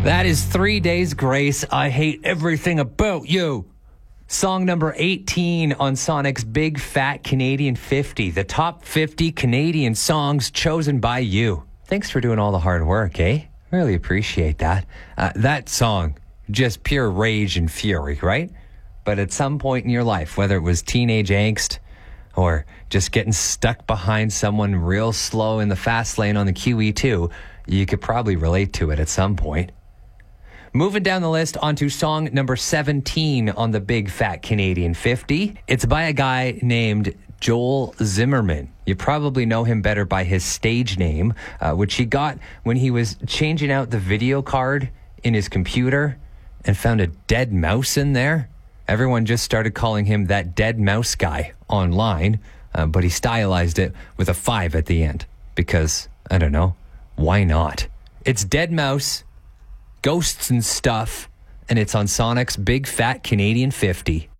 That is 3 Days Grace. I hate everything about you. Song number 18 on Sonic's Big Fat Canadian 50. The top 50 Canadian songs chosen by you. Thanks for doing all the hard work, eh? Really appreciate that. That song, just pure rage and fury, right? But at some point in your life, whether it was teenage angst or just getting stuck behind someone real slow in the fast lane on the QE2, you could probably relate to it at some point. Moving down the list onto song number 17 on the Big Fat Canadian 50. It's by a guy named Joel Zimmerman. You probably know him better by his stage name, which he got when he was changing out the video card in his computer and found a dead mouse in there. Everyone just started calling him that dead mouse guy online, but he stylized it with a 5 at the end because, I don't know, why not? It's Dead Mouse, Ghosts and Stuff, and it's on Sonic's Big Fat Canadian 50.